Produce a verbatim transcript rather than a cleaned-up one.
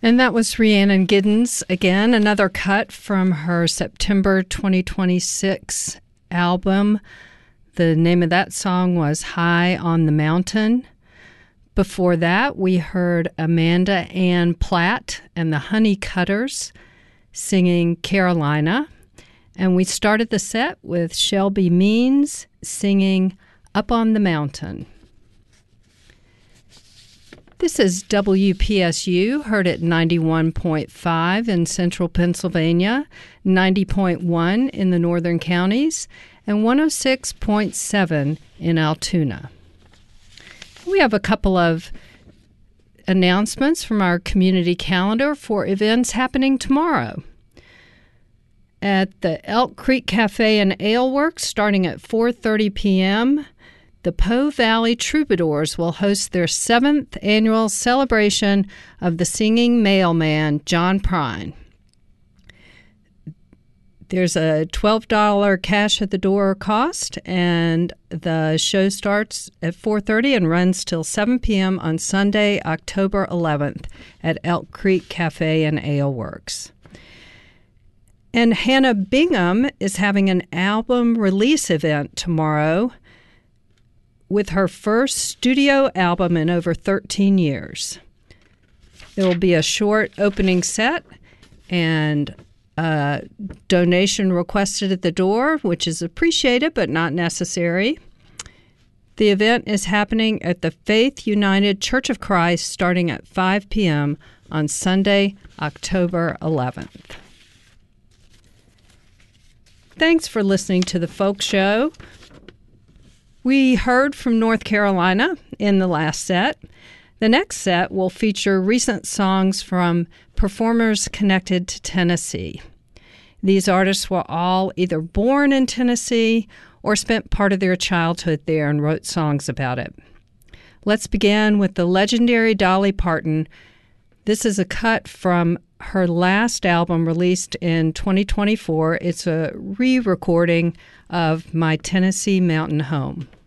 And that was Rhiannon Giddens, again, another cut from her September twenty twenty-six album. The name of that song was High on the Mountain. Before that, we heard Amanda Ann Platt and the Honey Cutters singing Carolina. And we started the set with Shelby Means singing Up on the Mountain. This is W P S U, heard at ninety-one point five in central Pennsylvania, ninety point one in the northern counties, and one oh six point seven in Altoona. We have a couple of announcements from our community calendar for events happening tomorrow. At the Elk Creek Cafe and Ale Works, starting at four thirty p.m., the Po Valley Troubadours will host their seventh annual celebration of the singing mailman, John Prine. There's a twelve dollars cash at the door cost, and the show starts at four thirty and runs till seven p.m. on Sunday, October eleventh at Elk Creek Cafe and Ale Works. And Hannah Bingham is having an album release event tomorrow with her first studio album in over thirteen years. There will be a short opening set and a donation requested at the door, which is appreciated but not necessary. The event is happening at the Faith United Church of Christ starting at five p.m. on Sunday, October eleventh. Thanks for listening to The Folk Show. We heard from North Carolina in the last set. The next set will feature recent songs from performers connected to Tennessee. These artists were all either born in Tennessee or spent part of their childhood there and wrote songs about it. Let's begin with the legendary Dolly Parton. This is a cut from her last album released in twenty twenty-four. It's a re-recording of My Tennessee Mountain Home.